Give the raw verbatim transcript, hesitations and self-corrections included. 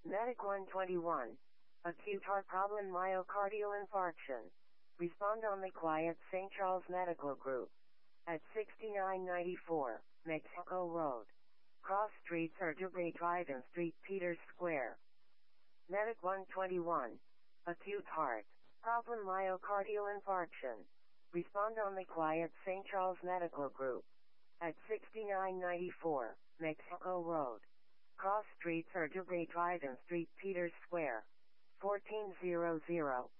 Medic one twenty-one. Acute heart problem, myocardial infarction. Respond on the quiet Saint Charles Medical Group. At sixty-nine ninety-four, Mexico Road. Cross Street, Surgery Drive and Street, Peters Square. Medic one twenty-one. Acute heart problem, myocardial infarction. Respond on the quiet Saint Charles Medical Group. At sixty-nine ninety-four, Mexico Road. Cross Street, Surgery Drive and Street, Peters Square. fourteen hundred.